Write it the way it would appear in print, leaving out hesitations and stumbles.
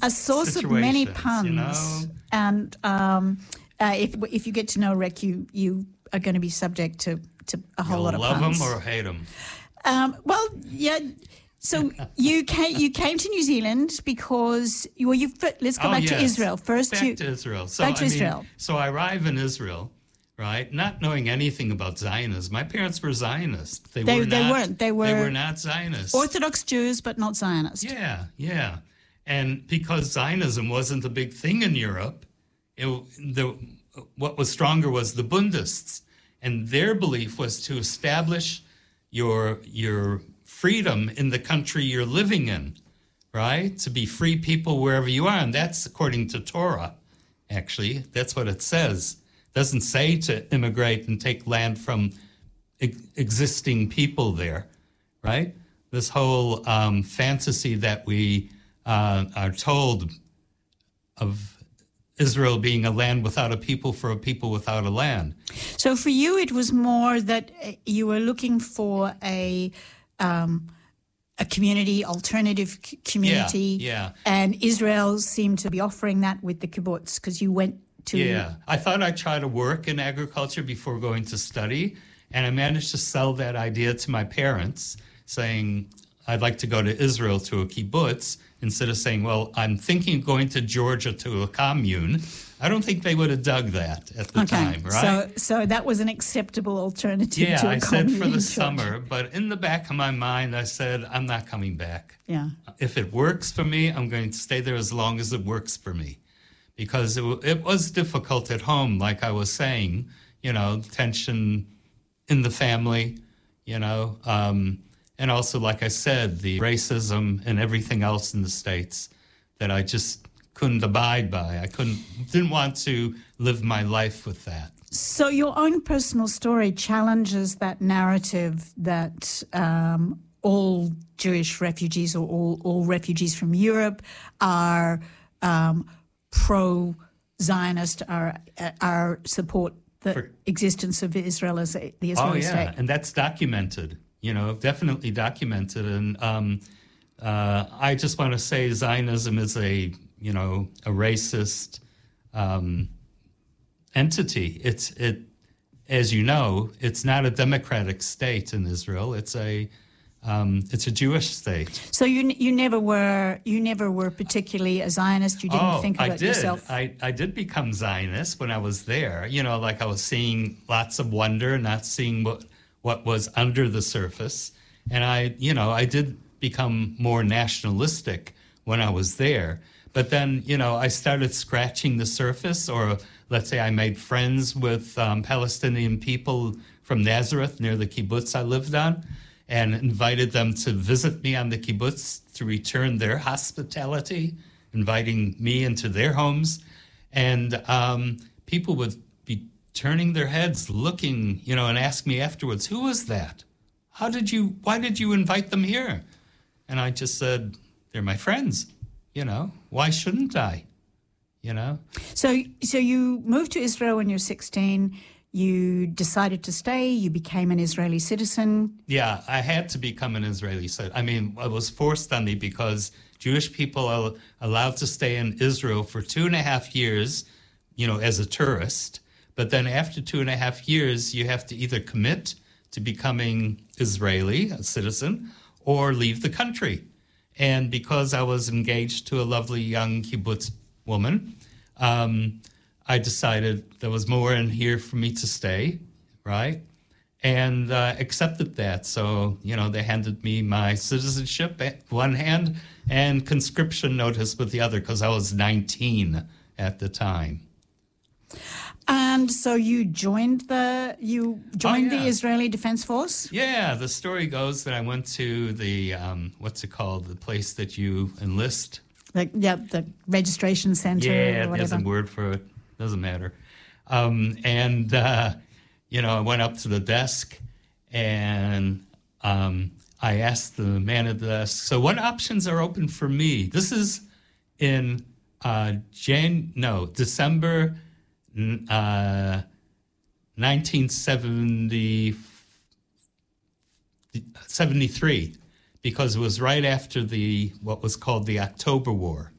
a source of many puns. You know? And if you get to know Rec, you are going to be subject to a whole lot of love puns. them or hate them. Well, yeah. So you came to New Zealand because let's go back to Israel first. Back to Israel. So back to Israel. So I arrive in Israel, right? Not knowing anything about Zionism. My parents were Zionists. They weren't. They were not Zionists. Orthodox Jews, but not Zionists. Yeah. And because Zionism wasn't a big thing in Europe, what was stronger was the Bundists, and their belief was to establish your freedom in the country you're living in, right? To be free people wherever you are. And that's according to Torah, actually. That's what it says. It doesn't say to immigrate and take land from existing people there, right? This whole fantasy that we are told of Israel being a land without a people for a people without a land. So for you, it was more that you were looking for a community, alternative community. Yeah. And Israel seemed to be offering that with the kibbutz because you went to... Yeah. I thought I'd try to work in agriculture before going to study. And I managed to sell that idea to my parents, saying I'd like to go to Israel to a kibbutz, instead of saying, well, I'm thinking of going to Georgia to a commune. I don't think they would have dug that at the time, right? So that was an acceptable alternative to a commune. Yeah, I said for the summer, Georgia. But in the back of my mind, I said, I'm not coming back. Yeah. If it works for me, I'm going to stay there as long as it works for me. Because it was difficult at home, like I was saying, tension in the family, and also, like I said, the racism and everything else in the States that I just couldn't abide by. I didn't want to live my life with that. So your own personal story challenges that narrative that all Jewish refugees or all refugees from Europe are pro-Zionist, are support the existence of Israel as the Israeli state. And that's documented. Definitely documented. And I just want to say Zionism is a racist entity. As you know, it's not a democratic state in Israel. It's a Jewish state. So you never were particularly a Zionist. You didn't think about yourself. I did become Zionist when I was there. Like I was seeing lots of wonder, not seeing what was under the surface. And I did become more nationalistic when I was there. But then, I started scratching the surface, or let's say I made friends with Palestinian people from Nazareth near the kibbutz I lived on, and invited them to visit me on the kibbutz to return their hospitality, inviting me into their homes. And people would be turning their heads, looking, and ask me afterwards, who was that? Why did you invite them here? And I just said, they're my friends, why shouldn't I, So you moved to Israel when you were 16, you decided to stay, you became an Israeli citizen. Yeah, I had to become an Israeli citizen. I mean, it was forced on me because Jewish people are allowed to stay in Israel for 2.5 years, as a tourist. But then after 2.5 years, you have to either commit to becoming Israeli, a citizen, or leave the country. And because I was engaged to a lovely young kibbutz woman, I decided there was more in here for me to stay, right? And accepted that. So, they handed me my citizenship with one hand and conscription notice with the other, because I was 19 at the time. And so you joined the Israeli Defense Force? Yeah, the story goes that I went to the, the place that you enlist. The registration center. Yeah, there's a word for it. Doesn't matter. I went up to the desk and I asked the man at the desk, so what options are open for me? This is in December 1973, because it was right after what was called the October War.